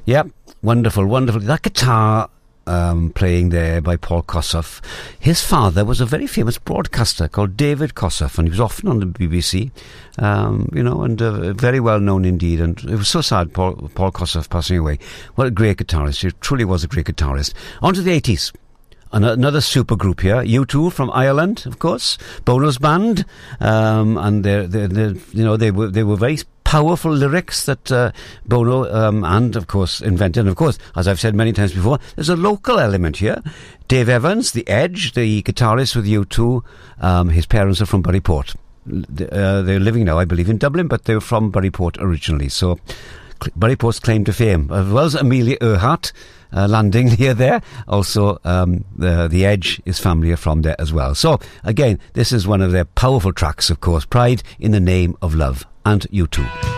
Yeah, wonderful. That guitar playing there by Paul Kossoff. His father was a very famous broadcaster called David Kossoff, and he was often on the BBC, and very well known indeed. And it was so sad, Paul Kossoff passing away. What a great guitarist. He truly was a great guitarist. On to the 80s. Another super group here, U2 from Ireland, of course, Bono's band, and they were very powerful lyrics that Bono and of course invented. And of course, as I've said many times before, there's a local element here. Dave Evans, the Edge, the guitarist with U2, his parents are from Buryport. They're living now, I believe, in Dublin, but they were from Buryport originally. So Buryport's claim to fame, as well as Amelia Earhart landing near there. Also, the Edge, his family are from there as well. So again, this is one of their powerful tracks, of course, Pride in the Name of Love, and U2.